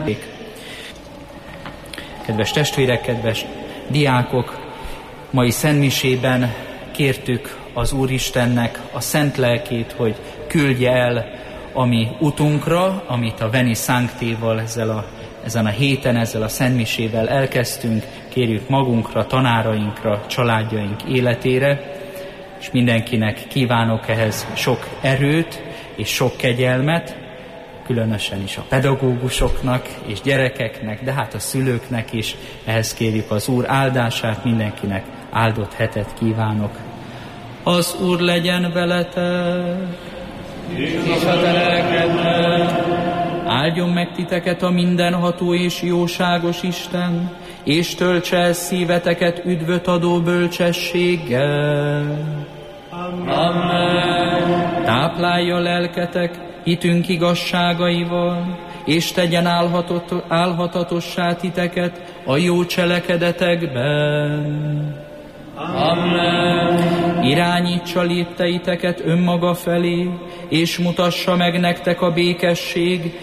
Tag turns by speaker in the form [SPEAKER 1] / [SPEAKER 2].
[SPEAKER 1] Kedves testvérek, kedves diákok, mai szentmisében kértük az Úristennek a szent lelkét, hogy küldje el a mi utunkra, amit a Veni Sanctéval ezen a héten, ezzel a szentmisével elkezdtünk. Kérjük magunkra, tanárainkra, családjaink életére, és mindenkinek kívánok ehhez sok erőt és sok kegyelmet, különösen is a pedagógusoknak és gyerekeknek, de hát a szülőknek is. Ehhez kérjük az Úr áldását, mindenkinek áldott hetet kívánok. Az Úr legyen veletek, és a te lelkedben. Áldjon meg titeket a mindenható és jóságos Isten, és töltse el szíveteket üdvöt adó bölcsességgel. Amen. Táplálja lelketek hitünk igazságaival, és tegyen álhatatossá titeket a jó cselekedetekben. Amen. Irányítsa lépteiteket önmaga felé, és mutassa meg nektek a békesség